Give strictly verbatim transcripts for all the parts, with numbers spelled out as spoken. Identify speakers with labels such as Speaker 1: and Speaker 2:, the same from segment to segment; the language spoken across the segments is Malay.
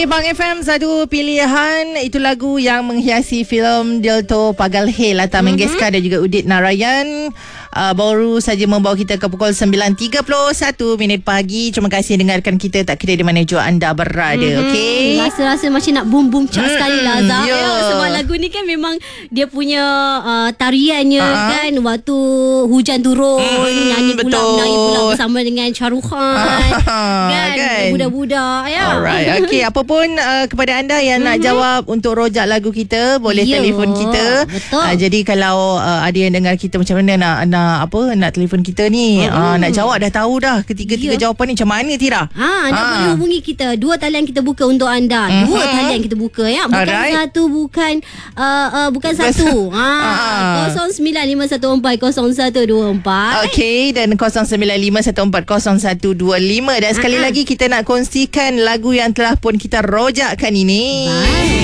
Speaker 1: Bang F M, satu pilihan. Itu lagu yang menghiasi filem Delto Pagal Hey, Lata Mangeshkar mm-hmm. dan juga Udit Narayan. Uh, baru saja membawa kita ke pukul sembilan tiga puluh satu minit pagi. Terima kasih dengarkan kita tak kira di mana jua anda berada. Mm-hmm. Okey.
Speaker 2: Rasa-rasa macam nak boom-boom cak mm-hmm. sekali lah Azhar.
Speaker 1: Yeah.
Speaker 2: Ya, sebab lagu ni kan memang dia punya uh, tariannya uh-huh. kan waktu hujan turun, mm, nyanyi pula
Speaker 1: betul.
Speaker 2: menyanyi pula bersama dengan Shahrukhan. kan? kan budak-budak ya.
Speaker 1: Alright. Okey, apa pun uh, kepada anda yang mm-hmm. nak jawab untuk rojak lagu kita, boleh yeah. telefon kita.
Speaker 2: Betul.
Speaker 1: Uh, jadi kalau uh, ada yang dengar kita macam mana nak nak apa nak telefon kita ni, mm-hmm. uh, nak jawab dah tahu dah ketiga-tiga yeah. jawapan ni macam mana Tira?
Speaker 2: Ha, anda ha. boleh hubungi kita. Dua talian kita buka untuk anda. Mm-hmm. Dua talian kita buka ya. Bukan Alright. satu, bukan uh, uh, bukan satu. Ha, kosong sembilan lima satu empat kosong satu dua empat. Okey,
Speaker 1: dan kosong sembilan lima satu empat kosong satu dua lima. Dan sekali uh-huh. lagi kita nak kongsikan lagu yang telah pun kita rojakkan ini. Bye.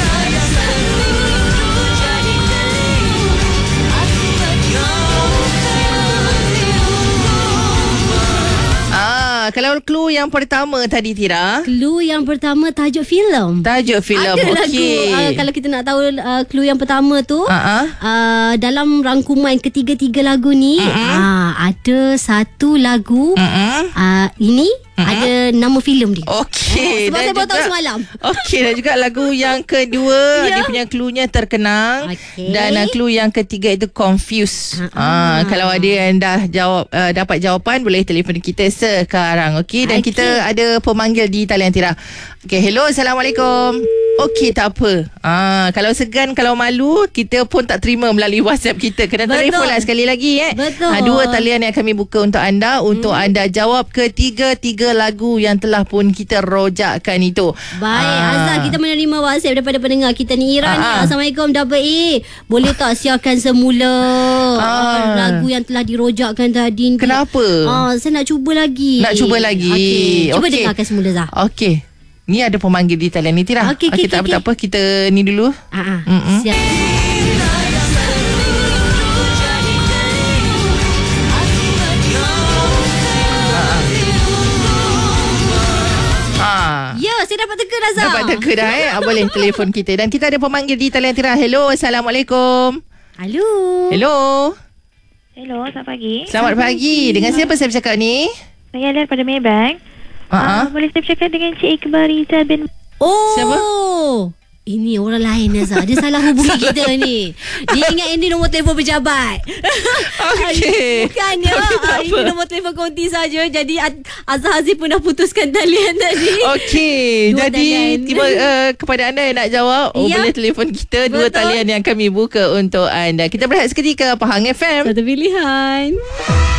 Speaker 1: Kalau clue yang pertama tadi Tira,
Speaker 2: clue yang pertama tajuk filem.
Speaker 1: Tajuk filem.
Speaker 2: Ada
Speaker 1: lagu
Speaker 2: okay. uh, Kalau kita nak tahu uh, clue yang pertama tu, uh-huh. uh, dalam rangkuman ketiga-tiga lagu ni, uh-huh. uh, ada satu lagu uh-huh. uh, ini uh-huh. ada nama filem dia.
Speaker 1: Okey.
Speaker 2: Uh, sebab saya baru tahu semalam.
Speaker 1: Okey, dan juga lagu yang kedua yeah. dia punya cluenya terkenang. Okay. Dan uh, clue yang ketiga itu confused. Uh-huh. Uh, kalau ada yang dah jawab uh, dapat jawapan, boleh telefon kita sekarang. Okey, dan okay. kita ada pemanggil di talian Tira. Okey, hello, Assalamualaikum. Okey, tak apa. Ah, kalau segan, kalau malu, kita pun tak terima melalui WhatsApp kita. Kena telefon lah sekali lagi eh.
Speaker 2: Betul.
Speaker 1: Ah, dua talian yang kami buka untuk anda, untuk hmm. anda jawab ketiga-tiga lagu yang telah pun kita rojakkan itu.
Speaker 2: Baik, ah. Azhar, kita menerima WhatsApp daripada pendengar kita ni, Iran. Ah. Assalamualaikum, double A. Boleh tak siarkan semula ah. Ah, lagu yang telah dirojakkan tadi?
Speaker 1: Kenapa?
Speaker 2: Ah, saya nak cuba lagi.
Speaker 1: Nak cuba lagi.
Speaker 2: Okay. Cuba okay. dengarkan semula, Zah.
Speaker 1: Okey. Ni ada pemanggil di talian ni Tira. Okey, okay, okay, tak okay. apa-apa, kita ni dulu.
Speaker 2: Ha ah. Siap. Ya, saya dapat teka dah, Zah.
Speaker 1: Dapat teka dah eh. Boleh telefon kita. Dan kita ada pemanggil di talian Tira. Hello, Assalamualaikum.
Speaker 2: Halo.
Speaker 1: Hello.
Speaker 3: Hello, selamat pagi.
Speaker 1: Selamat pagi. Dengan siapa saya bercakap ni?
Speaker 3: Saya Alia pada Maybank.
Speaker 1: Uh-huh.
Speaker 3: Uh, boleh saya bercakap dengan Cik Iqbal Rizal bin...
Speaker 2: Oh,
Speaker 1: siapa?
Speaker 2: Ini orang lain, Azhar. Dia salah hubungi kita ni. Dia ingat ini nombor telefon pejabat.
Speaker 1: Okey.
Speaker 2: Bukannya. Uh, ini nombor telefon konti saja. Jadi Azhar Aziz pun dah putuskan talian tadi.
Speaker 1: Okey. Jadi tiba, uh, kepada anda yang nak jawab, oh, ya. boleh telefon kita. Dua Betul. talian yang kami buka untuk anda. Kita berehat seketika. Pahang F M.
Speaker 2: Satu pilihan.